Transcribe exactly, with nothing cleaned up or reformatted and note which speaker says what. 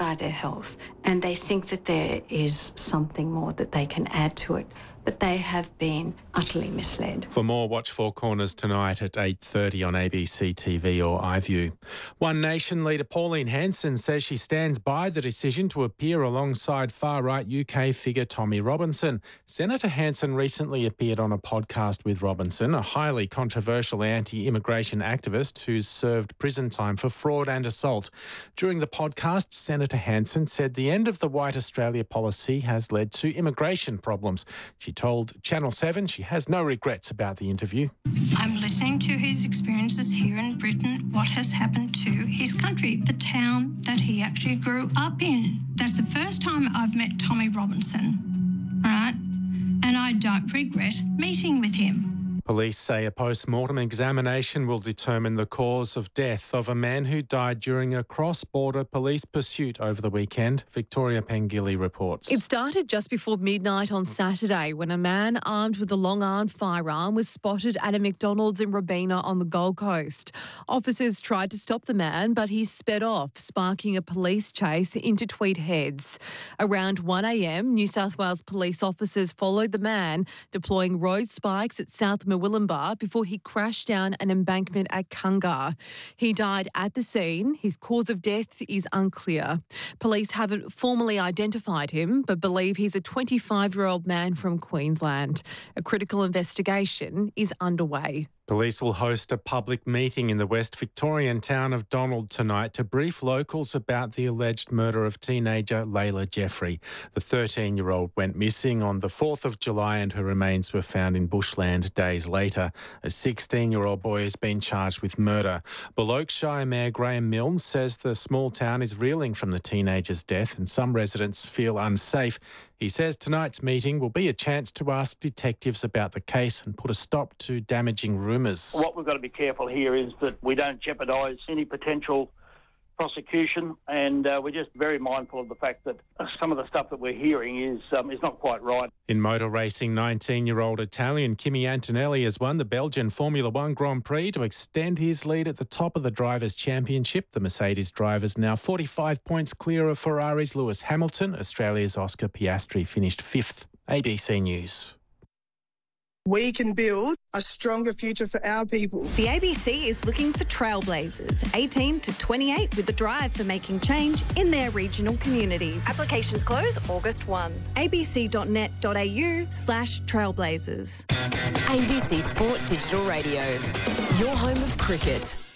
Speaker 1: by their health and they think that there is something more that they can add to it, but they have been utterly misled.
Speaker 2: For more, watch Four Corners tonight at eight thirty on A B C T V or iView. One Nation leader Pauline Hanson says she stands by the decision to appear alongside far-right U K figure Tommy Robinson. Senator Hanson recently appeared on a podcast with Robinson, a highly controversial anti-immigration activist who's served prison time for fraud and assault. During the podcast, Senator Hanson said the end of the White Australia policy has led to immigration problems. She told Channel seven she has no regrets about the interview.
Speaker 3: I'm listening to his experiences here in Britain, what has happened to his country, the town that he actually grew up in. That's the first time I've met Tommy Robinson, right? And I don't regret meeting with him.
Speaker 2: Police say a post-mortem examination will determine the cause of death of a man who died during a cross-border police pursuit over the weekend. Victoria Pengilly reports.
Speaker 4: It started just before midnight on Saturday when a man armed with a long-armed firearm was spotted at a McDonald's in Robina on the Gold Coast. Officers tried to stop the man, but he sped off, sparking a police chase into Tweed Heads. Around one a m, New South Wales police officers followed the man, deploying road spikes at South Murwillumbah before he crashed down an embankment at Kunga. He died at the scene. His cause of death is unclear. Police haven't formally identified him, but believe he's a twenty-five-year-old man from Queensland. A critical investigation is underway.
Speaker 2: Police will host a public meeting in the West Victorian town of Donald tonight to brief locals about the alleged murder of teenager Layla Jeffrey. The thirteen-year-old went missing on the fourth of July and her remains were found in bushland days later. A sixteen-year-old boy has been charged with murder. Balokeshire Mayor Graham Milnes says the small town is reeling from the teenager's death and some residents feel unsafe. He says tonight's meeting will be a chance to ask detectives about the case and put a stop to damaging rumours.
Speaker 5: What we've got to be careful here is that we don't jeopardise any potential prosecution, and uh, we're just very mindful of the fact that some of the stuff that we're hearing is um, is not quite right.
Speaker 2: In motor racing, nineteen-year-old Italian Kimi Antonelli has won the Belgian Formula One Grand Prix to extend his lead at the top of the Drivers' Championship. The Mercedes driver's now forty-five points clear of Ferrari's Lewis Hamilton. Australia's Oscar Piastri finished fifth. A B C News.
Speaker 6: We can build a stronger future for our people.
Speaker 7: The A B C is looking for trailblazers, eighteen to twenty-eight, with a drive for making change in their regional communities. Applications close August first. abc.net.au slash trailblazers.
Speaker 8: A B C Sport Digital Radio, your home of cricket.